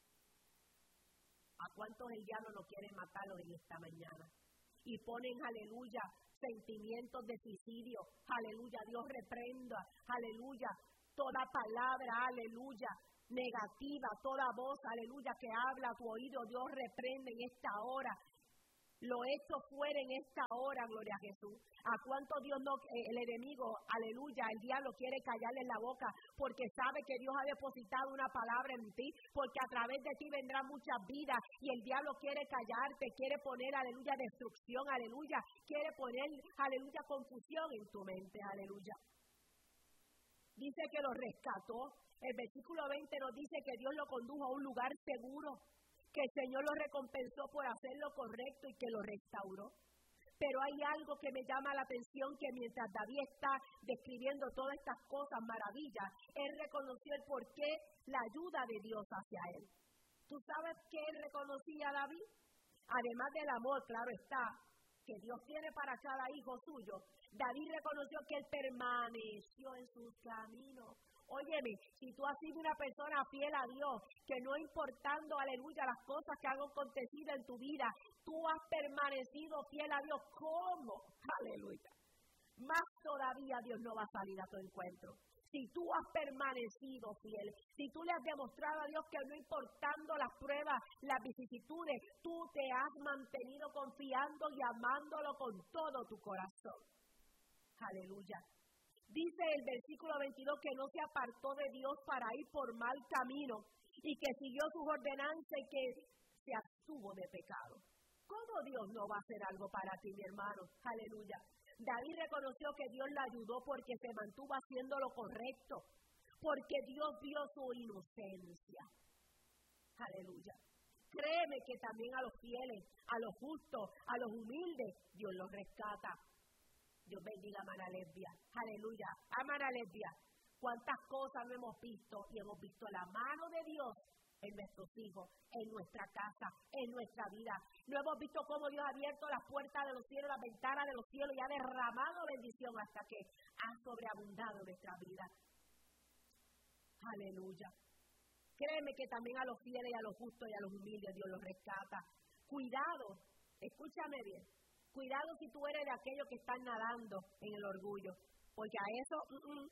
¿A cuántos el diablo no quiere matarlos en esta mañana? Y ponen, aleluya, sentimientos de suicidio. Aleluya, Dios reprenda. Aleluya, toda palabra, aleluya, negativa, toda voz, aleluya, que habla a tu oído, Dios reprende en esta hora. Lo hecho fuera en esta hora, gloria a Jesús. ¿A cuánto Dios no, eh, el enemigo, aleluya, el diablo quiere callarle la boca? Porque sabe que Dios ha depositado una palabra en ti, porque a través de ti vendrán muchas vidas y el diablo quiere callarte, quiere poner, aleluya, destrucción, aleluya, quiere poner, aleluya, confusión en tu mente, aleluya. Dice que lo rescató. El versículo veinte nos dice que Dios lo condujo a un lugar seguro, que el Señor lo recompensó por hacer lo correcto y que lo restauró. Pero hay algo que me llama la atención, que mientras David está describiendo todas estas cosas, maravillas, él reconoció el porqué, la ayuda de Dios hacia él. ¿Tú sabes qué él reconocía a David? Además del amor, claro está, que Dios tiene para cada hijo suyo, David reconoció que él permaneció en sus caminos. Óyeme, si tú has sido una persona fiel a Dios, que no importando, aleluya, las cosas que han acontecido en tu vida, tú has permanecido fiel a Dios. ¿Cómo? Aleluya. Más todavía Dios no va a salir a tu encuentro. Si tú has permanecido fiel, si tú le has demostrado a Dios que no importando las pruebas, las vicisitudes, tú te has mantenido confiando y amándolo con todo tu corazón. Aleluya. Dice el versículo veintidós que no se apartó de Dios para ir por mal camino y que siguió sus ordenanzas y que se abstuvo de pecado. ¿Cómo Dios no va a hacer algo para ti, mi hermano? Aleluya. David reconoció que Dios le ayudó porque se mantuvo haciendo lo correcto, porque Dios vio su inocencia. Aleluya. Créeme que también a los fieles, a los justos, a los humildes, Dios los rescata. Dios bendiga a Mana Lesbia. Aleluya. A Mana Lesbia. Cuántas cosas no hemos visto y hemos visto la mano de Dios en nuestros hijos, en nuestra casa, en nuestra vida. No hemos visto cómo Dios ha abierto las puertas de los cielos, las ventanas de los cielos y ha derramado bendición hasta que ha sobreabundado en nuestra vida. Aleluya. Créeme que también a los fieles y a los justos y a los humildes Dios los rescata. Cuidado, escúchame bien. Cuidado si tú eres de aquellos que están nadando en el orgullo, porque a eso, uh-uh.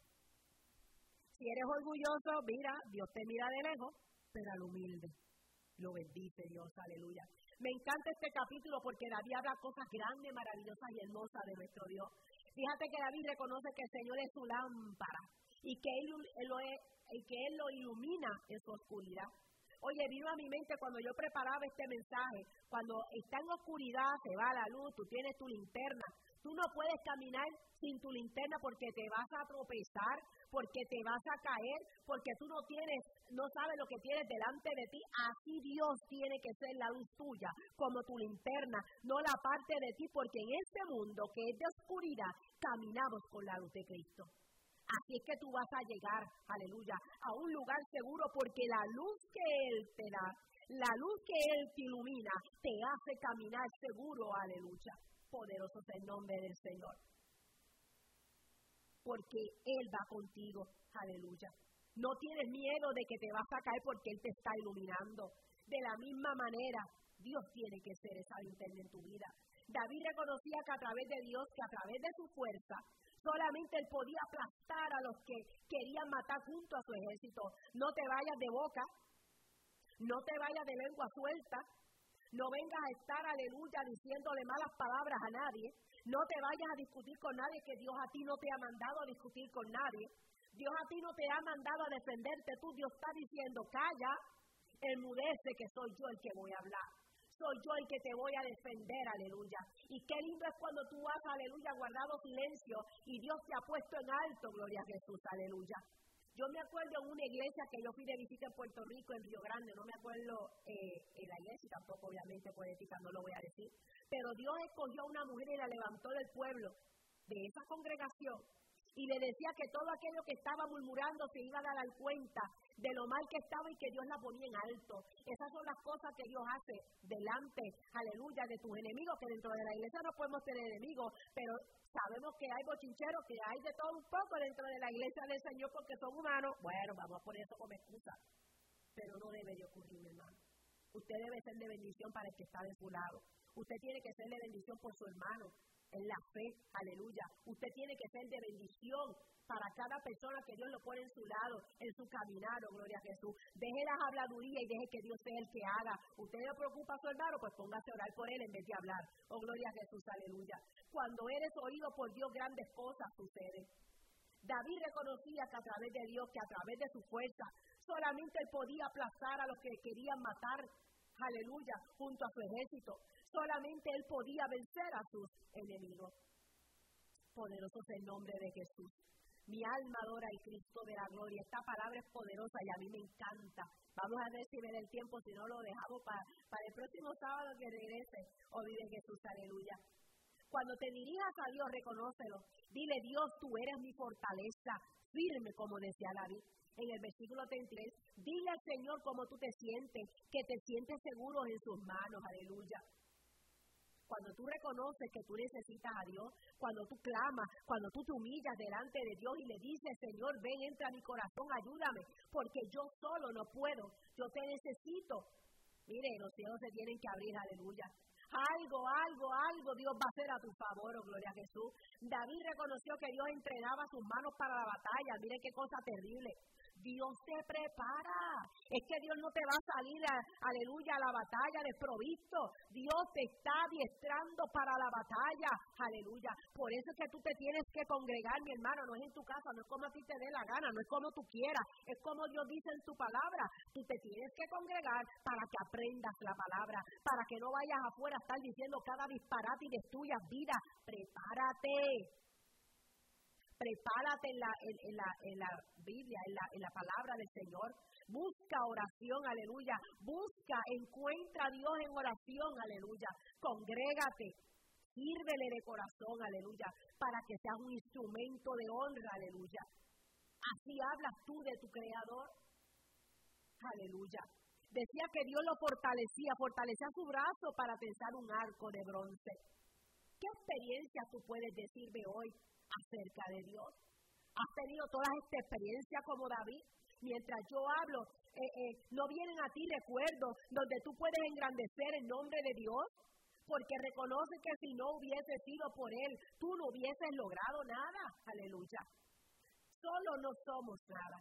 si eres orgulloso, mira, Dios te mira de lejos, pero al humilde lo bendice Dios, aleluya. Me encanta este capítulo porque David habla cosas grandes, maravillosas y hermosas de nuestro Dios. Fíjate que David reconoce que el Señor es su lámpara y que Él, él, lo, es, y que él lo ilumina en su oscuridad. Oye, vino a mi mente cuando yo preparaba este mensaje, cuando está en oscuridad, se va la luz, tú tienes tu linterna. Tú no puedes caminar sin tu linterna porque te vas a tropezar, porque te vas a caer, porque tú no tienes, no sabes lo que tienes delante de ti. Así Dios tiene que ser la luz tuya, como tu linterna, no la parte de ti, porque en este mundo que es de oscuridad, caminamos con la luz de Cristo. Así es que tú vas a llegar, aleluya, a un lugar seguro porque la luz que Él te da, la luz que Él te ilumina, te hace caminar seguro, aleluya. Poderoso es el nombre del Señor. Porque Él va contigo, aleluya. No tienes miedo de que te vas a caer porque Él te está iluminando. De la misma manera, Dios tiene que ser esa linterna en tu vida. David reconocía que a través de Dios, que a través de su fuerza, solamente Él podía aplastar a los que querían matar junto a su ejército. No te vayas de boca, no te vayas de lengua suelta, no vengas a estar, aleluya, diciéndole malas palabras a nadie. No te vayas a discutir con nadie, que Dios a ti no te ha mandado a discutir con nadie. Dios a ti no te ha mandado a defenderte. Tú, Dios está diciendo, calla, enmudece, que soy yo el que voy a hablar. Soy yo el que te voy a defender, aleluya. Y qué lindo es cuando tú has, aleluya, guardado silencio y Dios te ha puesto en alto, gloria a Jesús, aleluya. Yo me acuerdo en una iglesia que yo fui de visita en Puerto Rico, en Río Grande, no me acuerdo eh, en la iglesia, tampoco obviamente poética, no lo voy a decir, pero Dios escogió a una mujer y la levantó del pueblo, de esa congregación y le decía que todo aquello que estaba murmurando se iba a dar cuenta de lo mal que estaba y que Dios la ponía en alto. Esas son las cosas que Dios hace delante, aleluya, de tus enemigos, que dentro de la iglesia no podemos tener enemigos, pero sabemos que hay bochincheros, que hay de todo un poco dentro de la iglesia del Señor porque son humanos. Bueno, vamos a poner eso como excusa, pero no debe de ocurrir, hermano. Usted debe ser de bendición para el que está de su lado. Usted tiene que ser de bendición por su hermano, en la fe, aleluya. Usted tiene que ser de bendición para cada persona que Dios lo pone en su lado, en su caminar, oh gloria a Jesús. Deje las habladurías y deje que Dios sea el que haga. Usted le preocupa a su hermano, pues póngase a orar por él en vez de hablar. Oh gloria a Jesús, aleluya. Cuando eres oído por Dios, grandes cosas suceden. David reconocía que a través de Dios, que a través de su fuerza, solamente él podía aplastar a los que querían matar, aleluya, junto a su ejército. Solamente él podía vencer a sus enemigos. Poderoso es el nombre de Jesús. Mi alma adora al Cristo de la gloria. Esta palabra es poderosa y a mí me encanta. Vamos a ver si me da el tiempo, si no lo dejamos para, para el próximo sábado que regrese. Oh, vive Jesús, aleluya. Cuando te dirijas a Dios, reconócelo. Dile, Dios, tú eres mi fortaleza, firme, como decía David. En el versículo treinta y tres, dile al Señor cómo tú te sientes, que te sientes seguro en sus manos, aleluya. Cuando tú reconoces que tú necesitas a Dios, cuando tú clamas, cuando tú te humillas delante de Dios y le dices, Señor, ven, entra a mi corazón, ayúdame, porque yo solo no puedo, yo te necesito. Mire, los cielos se tienen que abrir, aleluya. Algo, algo, algo Dios va a hacer a tu favor, oh gloria a Jesús. David reconoció que Dios entrenaba sus manos para la batalla. Mire qué cosa terrible. Dios te prepara. Es que Dios no te va a salir, a, aleluya, a la batalla desprovisto. Dios te está adiestrando para la batalla, aleluya. Por eso es que tú te tienes que congregar, mi hermano. No es en tu casa, no es como a ti te dé la gana, no es como tú quieras, es como Dios dice en su palabra. Tú te tienes que congregar para que aprendas la palabra, para que no vayas afuera a estar diciendo cada disparate y destruyas vida. Prepárate. Prepárate en la, en, en, la, en la Biblia, en la, en la palabra del Señor. Busca oración, aleluya. Busca, encuentra a Dios en oración, aleluya. Congrégate, sírvele de corazón, aleluya, para que seas un instrumento de honra, aleluya. Así hablas tú de tu Creador, aleluya. Decía que Dios lo fortalecía, fortalecía su brazo para tensar un arco de bronce. ¿Qué experiencia tú puedes decirme hoy acerca de Dios? ¿Has tenido todas estas experiencias como David? Mientras yo hablo, eh, eh, ¿no vienen a ti recuerdos donde tú puedes engrandecer el nombre de Dios? Porque reconoce que si no hubiese sido por Él, tú no hubieses logrado nada. Aleluya. Solo no somos nada.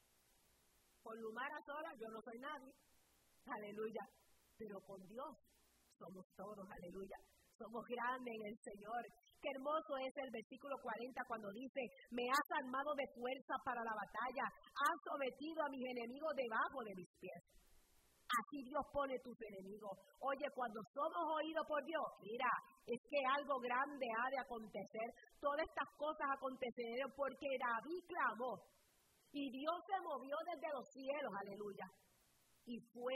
Con Lumara sola yo no soy nadie. Aleluya. Pero con Dios somos todos. Aleluya. Somos grandes en el Señor. Qué hermoso es el versículo cuarenta cuando dice, me has armado de fuerza para la batalla, has sometido a mis enemigos debajo de mis pies. Así Dios pone tus enemigos. Oye, cuando somos oídos por Dios, mira, es que algo grande ha de acontecer. Todas estas cosas acontecieron porque David clamó y Dios se movió desde los cielos, aleluya, y fue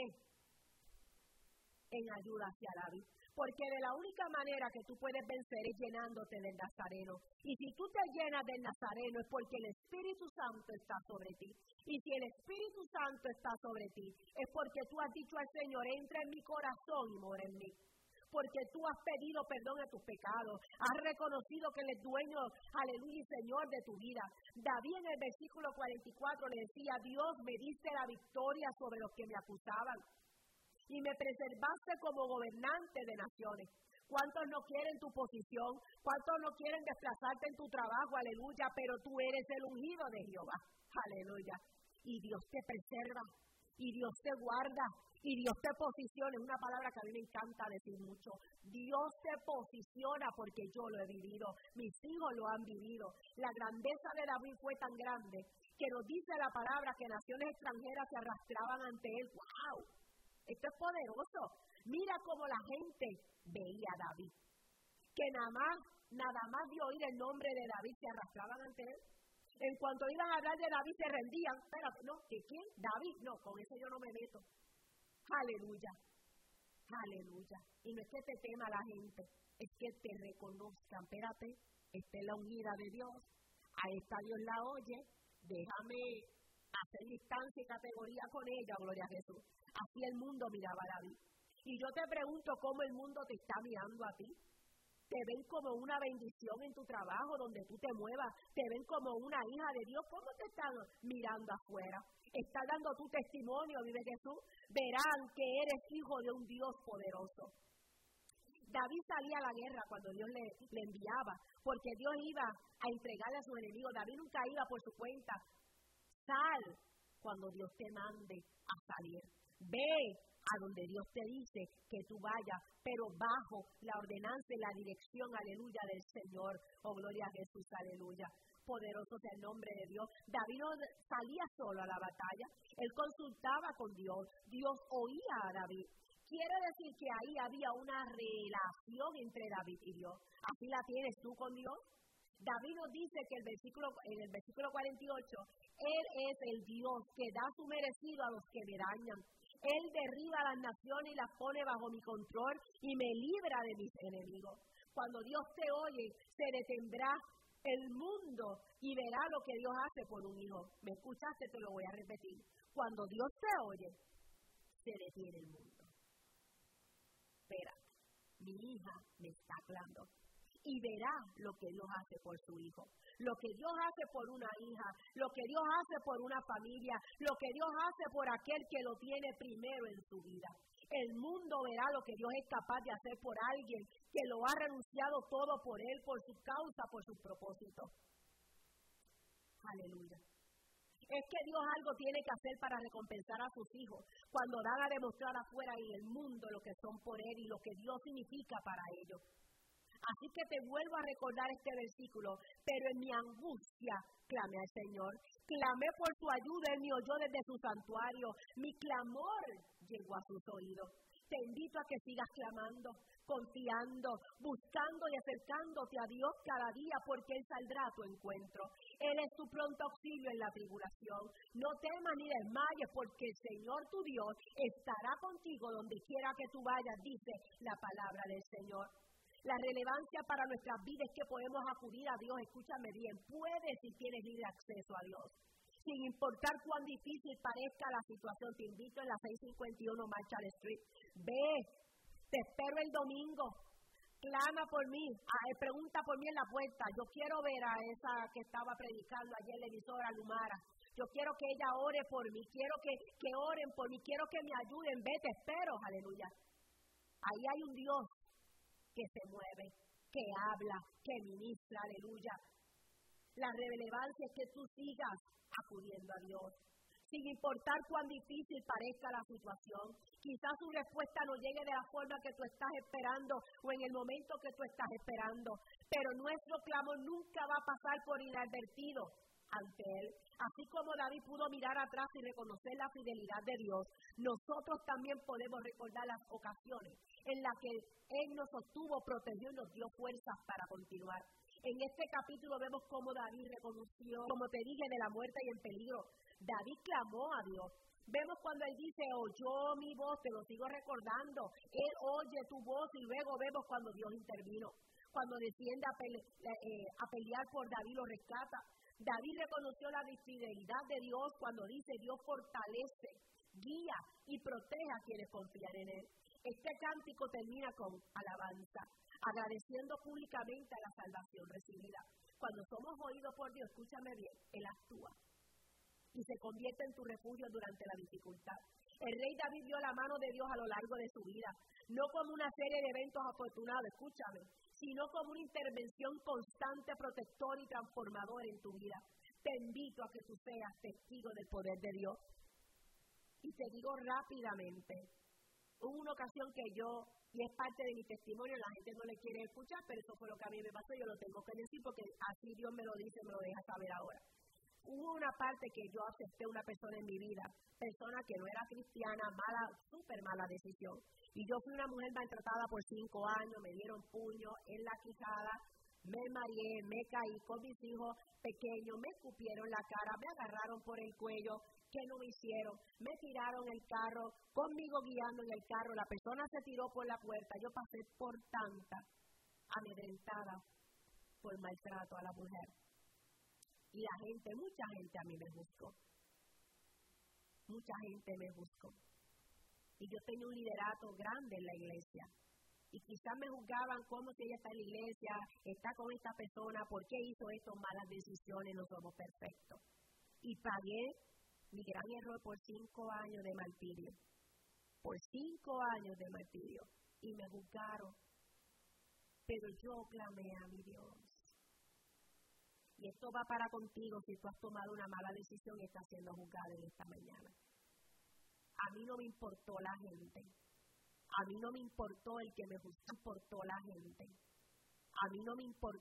en ayuda hacia David. Porque de la única manera que tú puedes vencer es llenándote del Nazareno. Y si tú te llenas del Nazareno es porque el Espíritu Santo está sobre ti. Y si el Espíritu Santo está sobre ti, es porque tú has dicho al Señor, entra en mi corazón y mora en mí. Porque tú has pedido perdón de tus pecados. Has reconocido que Él es dueño, aleluya, y Señor de tu vida. David en el versículo cuarenta y cuatro le decía, Dios me diste la victoria sobre los que me acusaban. Y me preservaste como gobernante de naciones. ¿Cuántos no quieren tu posición? ¿Cuántos no quieren desplazarte en tu trabajo? Aleluya, pero tú eres el ungido de Jehová. Aleluya. Y Dios te preserva. Y Dios te guarda. Y Dios te posiciona. Es una palabra que a mí me encanta decir mucho. Dios te posiciona porque yo lo he vivido. Mis hijos lo han vivido. La grandeza de David fue tan grande que nos dice la palabra que naciones extranjeras se arrastraban ante él. ¡Wow! Esto es poderoso. Mira cómo la gente veía a David. Que nada más, nada más de oír el nombre de David se arrastraban ante él. En cuanto iban a hablar de David se rendían. Espérate, no, ¿que quién? David. No, con eso yo no me meto. Aleluya. Aleluya. Y no es que te tema la gente, es que te reconozcan. Espérate, esta es la ungida de Dios, a esta Dios la oye, déjame hacer distancia y categoría con ella, gloria a Jesús. Así el mundo miraba a David. Y yo te pregunto cómo el mundo te está mirando a ti. Te ven como una bendición en tu trabajo, donde tú te muevas. Te ven como una hija de Dios. ¿Cómo te están mirando afuera? Estás dando tu testimonio, vive Jesús. Verán que eres hijo de un Dios poderoso. David salía a la guerra cuando Dios le, le enviaba, porque Dios iba a entregarle a sus enemigos. David nunca iba por su cuenta. Sal cuando Dios te mande a salir. Ve a donde Dios te dice que tú vayas, pero bajo la ordenanza y la dirección, aleluya, del Señor. Oh, gloria a Jesús, aleluya. Poderoso sea el nombre de Dios. David no salía solo a la batalla, él consultaba con Dios. Dios oía a David. Quiere decir que ahí había una relación entre David y Dios. ¿Así la tienes tú con Dios? David nos dice que el versículo, en el versículo cuarenta y ocho, Él es el Dios que da su merecido a los que me dañan. Él derriba las naciones y las pone bajo mi control y me libra de mis enemigos. Cuando Dios te oye, se detendrá el mundo y verá lo que Dios hace por un hijo. ¿Me escuchaste? Te lo voy a repetir. Cuando Dios te oye, se detiene el mundo. Espera, mi hija me está hablando. Y verá lo que Dios hace por su hijo, lo que Dios hace por una hija, lo que Dios hace por una familia, lo que Dios hace por aquel que lo tiene primero en su vida. El mundo verá lo que Dios es capaz de hacer por alguien que lo ha renunciado todo por él, por su causa, por sus propósitos. Aleluya. Es que Dios algo tiene que hacer para recompensar a sus hijos cuando dan a demostrar afuera en el mundo lo que son por él y lo que Dios significa para ellos. Así que te vuelvo a recordar este versículo, pero en mi angustia clamé al Señor, clamé por su ayuda, Él me oyó desde su santuario, mi clamor llegó a sus oídos. Te invito a que sigas clamando, confiando, buscando y acercándote a Dios cada día, porque Él saldrá a tu encuentro. Él es tu pronto auxilio en la tribulación. No temas ni desmayes, porque el Señor tu Dios estará contigo donde quiera que tú vayas, dice la palabra del Señor. La relevancia para nuestras vidas es que podemos acudir a Dios, escúchame bien, puedes si tienes libre acceso a Dios. Sin importar cuán difícil parezca la situación, te invito en la seiscientos cincuenta y uno Marshall Street. Ve, te espero el domingo, clama por mí, pregunta por mí en la puerta. Yo quiero ver a esa que estaba predicando ayer en la emisora, Lumara. Yo quiero que ella ore por mí, quiero que, que oren por mí, quiero que me ayuden. Ve, te espero, aleluya. Ahí hay un Dios que se mueve, que habla, que ministra, aleluya. La relevancia es que tú sigas acudiendo a Dios, sin importar cuán difícil parezca la situación. Quizás su respuesta no llegue de la forma que tú estás esperando o en el momento que tú estás esperando, pero nuestro clamor nunca va a pasar por inadvertido ante Él. Así como David pudo mirar atrás y reconocer la fidelidad de Dios, nosotros también podemos recordar las ocasiones en las que Él nos sostuvo, protegió y nos dio fuerzas para continuar. En este capítulo vemos cómo David reconoció, como te dije, de la muerte y el peligro. David clamó a Dios. Vemos cuando Él dice, oyó mi voz, te lo sigo recordando. Él oye tu voz y luego vemos cuando Dios intervino. Cuando desciende a, pele, eh, a pelear por David, lo rescata. David reconoció la fidelidad de Dios cuando dice, Dios fortalece, guía y protege a quienes confían en Él. Este cántico termina con alabanza, agradeciendo públicamente a la salvación recibida. Cuando somos oídos por Dios, escúchame bien, Él actúa y se convierte en tu refugio durante la dificultad. El rey David vio la mano de Dios a lo largo de su vida, no como una serie de eventos afortunados, escúchame, sino como una intervención constante, protector y transformador en tu vida. Te invito a que tú seas testigo del poder de Dios. Y te digo rápidamente, hubo una ocasión que yo, y es parte de mi testimonio, la gente no le quiere escuchar, pero eso fue lo que a mí me pasó, yo lo tengo que decir porque así Dios me lo dice, me lo deja saber ahora. Hubo una parte que yo acepté una persona en mi vida, persona que no era cristiana, mala, súper mala decisión. Y yo fui una mujer maltratada por cinco años, me dieron puño en la quijada, me mareé, me caí con mis hijos pequeños, me escupieron la cara, me agarraron por el cuello. ¿Qué no me hicieron? Me tiraron el carro, conmigo guiando en el carro, la persona se tiró por la puerta, yo pasé por tanta amedrentada, por maltrato a la mujer. Y la gente, mucha gente a mí me juzgó. Mucha gente me juzgó. Y yo tenía un liderato grande en la iglesia. Y quizás me juzgaban como si ella está en la iglesia, está con esta persona, ¿por qué hizo estas malas decisiones? No somos perfectos. Y pagué mi gran error por cinco años de martirio. Por cinco años de martirio. Y me juzgaron. Pero yo clamé a mi Dios. Y esto va para contigo si tú has tomado una mala decisión y estás siendo juzgado en esta mañana. A mí no me importó la gente. A mí no me importó el que me juzgó, me importó la gente. A mí no me importó